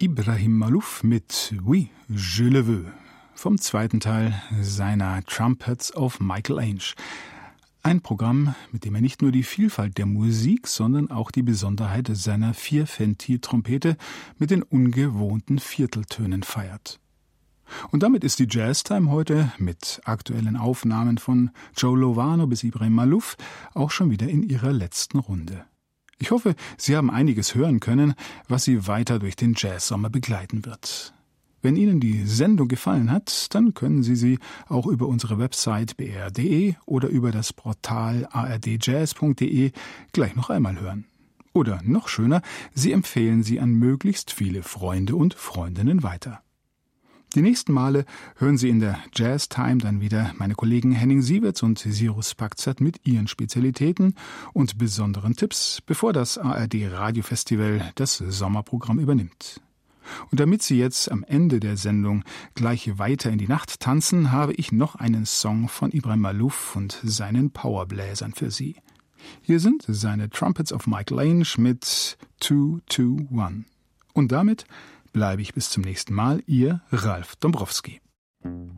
Ibrahim Malouf mit Oui, je le veux vom zweiten Teil seiner Trumpets of Michael Ainge. Ein Programm, mit dem er nicht nur die Vielfalt der Musik, sondern auch die Besonderheit seiner Vierventil-Trompete mit den ungewohnten Vierteltönen feiert. Und damit ist die Jazztime heute mit aktuellen Aufnahmen von Joe Lovano bis Ibrahim Malouf auch schon wieder in ihrer letzten Runde. Ich hoffe, Sie haben einiges hören können, was Sie weiter durch den Jazzsommer begleiten wird. Wenn Ihnen die Sendung gefallen hat, dann können Sie sie auch über unsere Website br.de oder über das Portal ardjazz.de gleich noch einmal hören. Oder noch schöner, Sie empfehlen sie an möglichst viele Freunde und Freundinnen weiter. Die nächsten Male hören Sie in der Jazztime dann wieder meine Kollegen Henning Sieverts und Sirus Pakzat mit ihren Spezialitäten und besonderen Tipps, bevor das ARD Radiofestival das Sommerprogramm übernimmt. Und damit Sie jetzt am Ende der Sendung gleich weiter in die Nacht tanzen, habe ich noch einen Song von Ibrahim Malouf und seinen Powerbläsern für Sie. Hier sind seine Trumpets of Michael Ainge mit 2-2-1. Und damit bleibe ich bis zum nächsten Mal, Ihr Ralf Dombrowski.